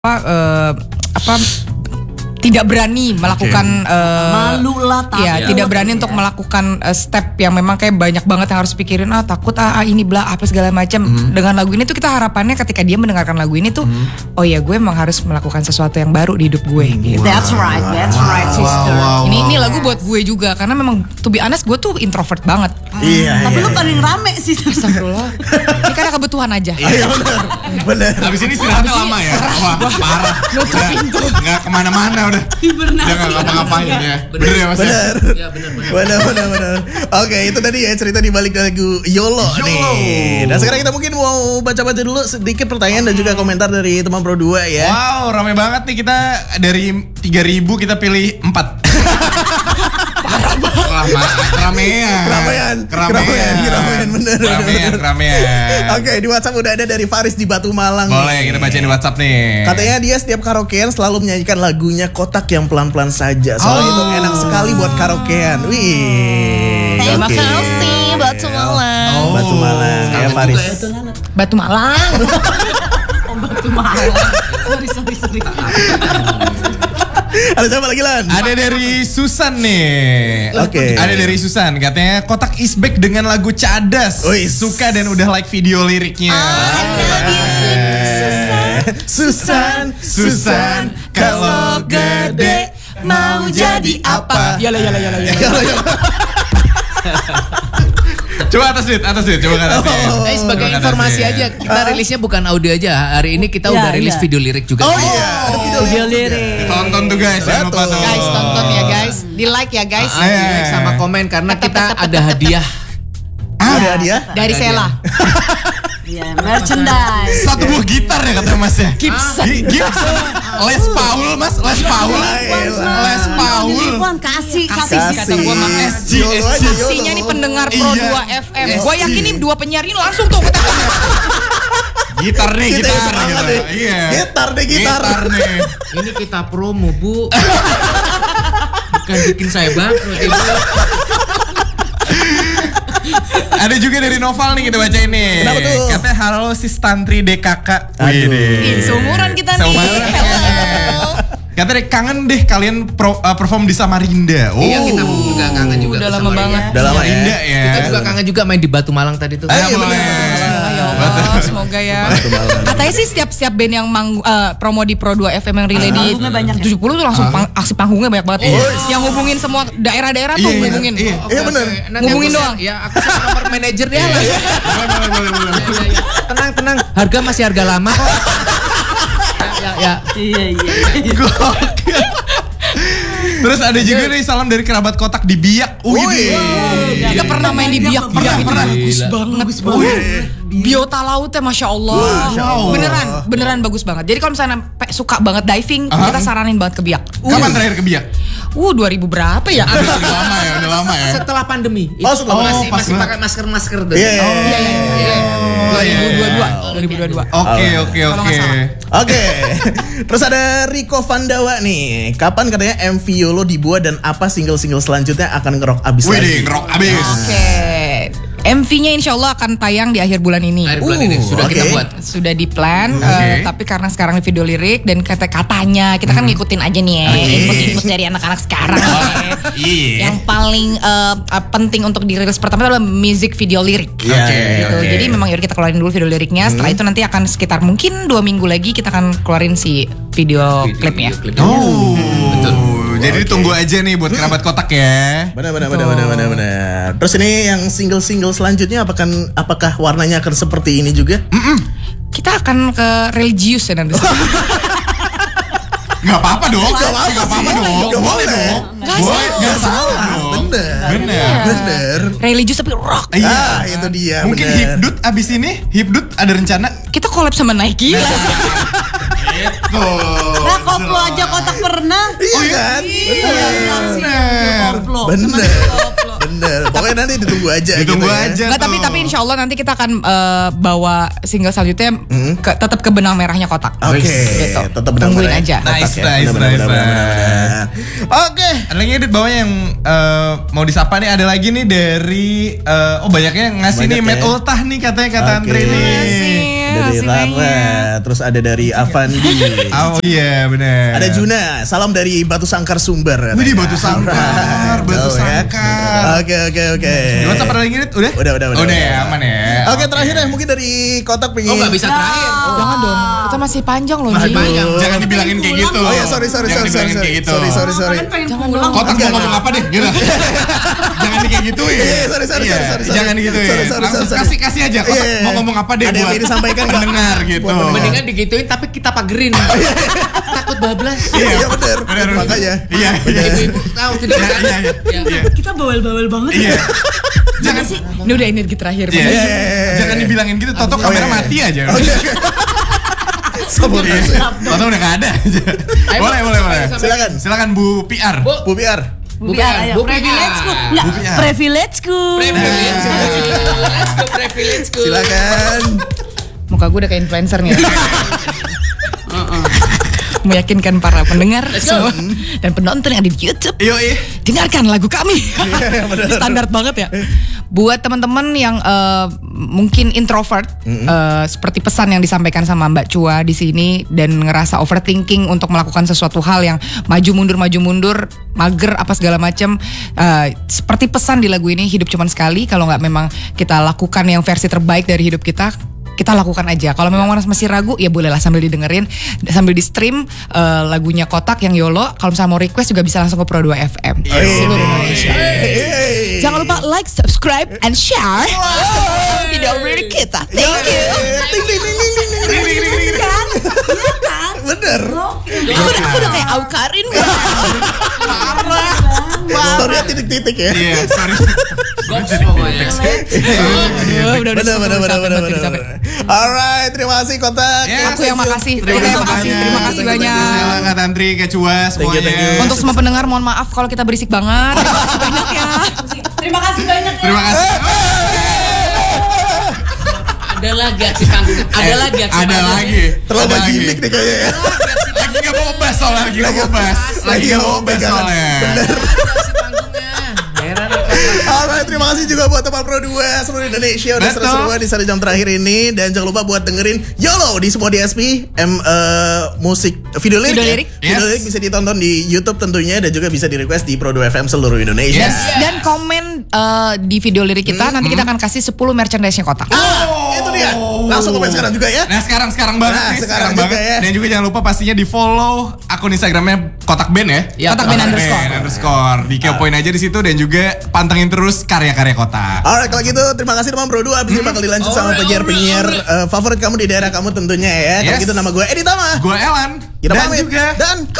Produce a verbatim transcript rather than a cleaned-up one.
apa uh, apa tidak berani melakukan okay. uh, malu lah takut. Ya, tidak berani ya. Untuk melakukan uh, step yang memang kayak banyak banget yang harus pikirin, ah takut ah, ah ini bla apa segala macam. Mm-hmm. Dengan lagu ini tuh kita harapannya ketika dia mendengarkan lagu ini tuh mm-hmm. oh ya gue emang harus melakukan sesuatu yang baru di hidup gue gitu. That's right, that's right sister. Wow, wow, ini wow. ini lagu buat gue juga karena memang to be honest gue tuh introvert banget. Iya. Tapi iya, lu paling rame sih. Astagfirullah. Ini karena kebutuhan aja. Iya benar. Benar. Habis ini istirahatnya lama ya. Wah, parah. Nutup pintu. Enggak kemana-mana udah. Udah enggak ngapa-ngapain ya. Bener ya Mas? Bener. Ya bener bener. Bener bener bener. Oke, itu tadi ya cerita di balik lagu YOLO nih. Dan sekarang kita mungkin mau baca-baca dulu sedikit pertanyaan dan juga komentar dari teman Pro dua ya. Wow, ramai banget nih kita dari tiga ribu kita pilih empat. Wah, keramaian. Keramaian. Keramaian. Keramaian bener. Keramaian, keramaian. Oke, di WhatsApp udah ada dari Faris di Batu Malang. Boleh, kita bacain di WhatsApp nih. Katanya dia setiap karaokean selalu menyanyikan lagunya Kotak yang pelan-pelan saja. Soalnya oh. itu enak sekali buat karaokean. Wih. Terima kasih Batu Malang. Oh. Batu Malang ya Faris. Batu Malang. Oh, Batu Malang. Sorry, sorry, sorry. Ada siapa lagi Lan? Ada dari Susan nih. Oke. Okay. Ada dari Susan. Katanya Kotak is back dengan lagu Cadas. Uis. Suka dan udah like video liriknya. Susan, Susan, Susan, kalau gede mau jadi apa? Yalah, yalah, yalah, yalah. Coba atas duit, atas duit, coba atas duit. Oh. Eh, sebagai coba informasi aja, kita rilisnya bukan audio aja. Hari ini kita ya, udah rilis ya. video lirik juga. Oh iya, ada video, video lirik. Tonton tuh guys, jangan lupa tuh. Guys, tonton ya guys. Di like ya guys. Ah, di like sama komen karena kita ada hadiah. Ah, ada hadiah? Dari Sela. Iya, merchandise. Satu buah gitar ya katanya Mas ya. Gibson. Gibson. Les Paul Mas, Les Paul. Les Paul. Kasih, kasih. Kata gua Mang S G. Kasihnya nih pendengar Pro dua F M. Gua yakin nih dua penyiar ini langsung tuh kata. Gitar nih, gitar gitu. Iya. Gitar deh, gitar. Gitar nih. Ini kita promo, Bu. Bukan bikin saya bangkrut, Ibu. Ada juga dari Noval nih kita baca ini. Kenapa tuh? Katanya halo sis Tantri D K K. Wih, seumuran kita nih. Hello. Katanya kangen deh kalian pro, uh, perform di Samarinda. Oh. Iya, kita juga kangen juga. Udah lama banget. Udah lama Samarinda ya. Kita juga kangen juga main di Batu Malang tadi tuh. Ayo, boleh. Oh, semoga ya. Katanya sih setiap setiap band yang mang, uh, promo di Pro dua F M yang relay di tujuh puluh tuh langsung pang, aksi panggungnya banyak banget. Oh. Yang hubungin semua daerah-daerah tuh iya, hubungin. Iya, okay, iya benar. Hubungin doang. Ya, aku sama nomor manajer dia lah. Boleh, boleh, boleh. Tenang, tenang. Harga masih harga lama kok. Ya, ya. Iya, iya. Gokil. Terus ada juga nih salam dari kerabat Kotak di Biak. Wih, wow, kita pernah main di Biak. Biak itu bagus banget. Bagus banget. Biota lautnya Masya Allah. Wow. Beneran, beneran bagus banget. Jadi kalau misalnya suka banget diving, uh-huh. kita saranin banget ke Biak. Kapan uh. terakhir ke Biak? Uh, dua ribu berapa ya? Udah lama ya, udah lama ya. Setelah pandemi. Oh, setelah oh, masih pas masih pakai masker-masker tuh. Iya, iya, iya. dua ribu dua puluh dua. dua ribu dua puluh dua. Oke, oke, oke. Oke. Terus ada Riko Vandawa nih. Kapan katanya M V YOLO dibuat dan apa single-single selanjutnya akan ngerok abis lagi? Wih, ngerok abis. Oke. Okay. M V-nya insya Allah akan tayang di akhir bulan ini. Akhir bulan uh, ini sudah okay. kita buat. Sudah di plan, okay. uh, tapi karena sekarang di video lirik dan kata-katanya kita kan ngikutin aja nih ya, okay. input-input dari anak-anak sekarang. Iya. Yang paling uh, uh, penting untuk dirilis pertama adalah music video lirik. Oke. Okay, gitu. okay. Jadi memang yaudah kita keluarin dulu video liriknya. Hmm. Setelah itu nanti akan sekitar mungkin dua minggu lagi kita akan keluarin si video, video klipnya. Video oh, betul. Jadi okay. tunggu aja nih buat kerabat Kotak ya. Benar benar benar benar benar benar. Terus ini yang single-single selanjutnya apakah apakah warnanya akan seperti ini juga? Mm-mm. Kita akan ke religius ya nanti. Gak apa-apa dong. Gak apa-apa, gak apa-apa dong. Gak boleh dong. Boleh, gak salah dong. Bener. Bener. Bener. Religius tapi rock. Iya. Ah, itu dia. Mungkin bener. Hipdut abis ini, Hipdut ada rencana. Kita collab sama Nike. Gitu. Nah, koplo aja Kotak pernah. Iya kan? Bener. Bener. Bener. Pokoknya nanti ditunggu aja. Ditunggu gitu aja. Ya. Nggak, tapi tapi insya Allah nanti kita akan uh, bawa single selanjutnya hmm? ke, tetap ke benang merahnya Kotak. Oke. Okay. Gitu. Tetap benang Tungguin merah. aja. Nice, ya. nice, bener, nice. bener, bener, bener, bener. Oke. Ada lagi edit bawahnya yang uh, mau disapa nih. Ada lagi nih dari uh, oh banyaknya ngasih Banyak nih ya. Matt Ultah nih katanya kata Okay. Andre nih. Dari hasilnya. Rara, terus ada dari Avandi. Oh iya benar. Ada Juna, salam dari Batu Sangkar Sumber. Wih, di Batu Sangkar, Batu Jauh ya. Sangkar. Oke oke oke. Di WhatsApp ada yang ngirit? Udah? Udah udah udah. Udah ya, aman ya. Oke terakhir ya mungkin dari kotak pengen. Oh nggak bisa terakhir. Jangan dong, kita masih panjang loh Ji. Panjang. Jangan dibilangin kayak gitu. Oh ya sorry sorry Jangan sorry sorry dibilangin sorry kayak gitu. sorry sorry sorry. Kan pengen Jangan pulang. Kotak Enggak, mau ngomong enggak. apa deh? Gitu. Jangan di kayak gituin. Iya, sorry, sorry, Iya, sorry, sorry, sorry. Jangan digituin. Sorry, sorry, Langsung sorry, sorry. kasih kasih aja. Kotak Iya, iya, mau iya. ngomong apa deh Ada yang buat ingin disampaikan nggak? pendengar gitu. Buat pendengar. Mendingan digituin tapi kita pagerin. Takut bablas. Iya benar. Benar. Makanya. Iya, iya. Ibu-ibu tahu tidak. Iya, iya, iya. Ya. Iya. Kita bawel-bawel banget. Iya. Jangan Ini udah energi terakhir. Iya, Bang. iya, iya. Jangan dibilangin gitu, Toto kamera iya. mati aja. Oke. Sabar. Iya. Toto udah gak ada. Boleh, boleh, boleh. Silakan. Silakan Bu P R. Bu, Bu Biar. Bu Biar, Biar, ayo. Bu Privilege-ku. Biar. Enggak, Bu Biar. privilege-ku. Privilege. Let's go privilege ku. Silakan. Muka gue udah kayak influencer nih. Meyakinkan para pendengar Let's go. semua dan penonton yang ada di YouTube. Yo, iya. Dengarkan lagu kami. Standar banget ya. Buat teman-teman yang eh, mungkin introvert, eh, seperti pesan yang disampaikan sama Mbak Chua di sini dan ngerasa overthinking untuk melakukan sesuatu hal yang maju mundur maju mundur, mager apa segala macam. eh, seperti pesan di lagu ini, hidup cuman sekali. Kalau nggak memang kita lakukan yang versi terbaik dari hidup kita, kita lakukan aja. Kalau memang masih ragu, ya bolehlah sambil didengerin, sambil di stream eh, lagunya Kotak yang YOLO. Kalau misalnya mau request juga bisa langsung ke Pro dua F M. Seluruh Indonesia. Hey. Jangan lupa like, subscribe, and share video video kita. Thank you. Ting, ting, ting, ting, ting, ting, ting, ting, ting, ting. Kan? Iya kan? Bener. Aku udah, aku udah kayak Aukarin. Story-nya titik-titik ya. Iya, sorry. Goks pokoknya. Udah, udah, Bener, bener, bener, bener, bener, capek. bener. Alright, terima kasih Kotak. Yes. Aku yang makasih. Terima Kita kasih yang makasih. banyak. Terima kasih banyak. Silakan Tantri, Kecua Thank you, thank you. semuanya. Untuk semua pendengar, mohon maaf kalau kita berisik banget. Terima kasih banyak ya. Terima kasih banyak ya. Terima kasih. Ada lagi aksi panggung. Ada lagi aksi Ada panggung. lagi. Terlalu Ada lagi. gimmick nih kayaknya ya. Lagi nggak mau ngebahas soalnya, lagi nggak mau bahas. Lagi Lagi nggak nggak mau mau bahas pegangan. soalnya. Aksi panggungnya. Heran apa? Alright, terima kasih juga buat teman Pro dua seluruh Indonesia udah Betul. seru-seruan di satu jam terakhir ini, dan jangan lupa buat dengerin YOLO di semua D S P, M eh, musik video lirik. Video ya? lirik. Video Yes. lirik bisa ditonton di YouTube tentunya, dan juga bisa di request di Pro dua F M seluruh Indonesia. Yes. Dan komen eh, di video lirik kita, nanti kita akan kasih sepuluh merchandise-nya Kotak. Ah, itu dia. Langsung komen sekarang juga ya. Nah sekarang sekarang banget Nah, nih, sekarang sekarang, juga banget. ya. Dan juga jangan lupa pastinya di follow akun Instagramnya Kotak Band ya. Ya, Kotak Band underscore. underscore. Di kepoin aja di situ dan juga pantengin terus karya-karya Kotak. Alright, kalau gitu terima kasih teman Pro dua. Abis ini bakal dilanjut sama Alright, penyiar-penyiar alright, eh, favorit kamu di daerah kamu tentunya ya. Kalau Yes. gitu nama gue Edi Tama. Gue Elan Kita dan pamit. juga Dan